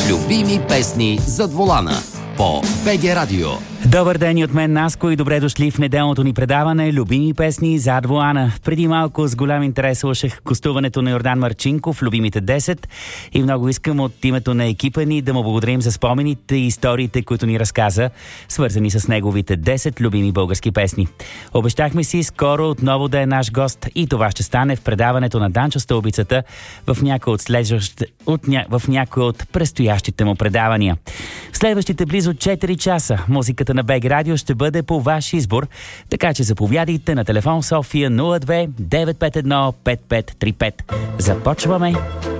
Любими песни зад волана по БГ Радио. Добър ден и от мен, Наско, и добре дошли в неделното ни предаване Любими песни зад волана. Преди малко с голям интерес слушах гостуването на Йордан Марчинков, Любимите 10, и много искам от името на екипа ни да му благодарим за спомените и историите, които ни разказа, свързани с неговите 10 любими български песни. Обещахме си скоро отново да е наш гост и това ще стане в предаването на Данчо Стълбицата в някои от предстоящите му предавания. В следващите близо 4 часа музиката на БГ Радио ще бъде по ваш избор, така че заповядайте на телефон София 02 951 5535. Започваме!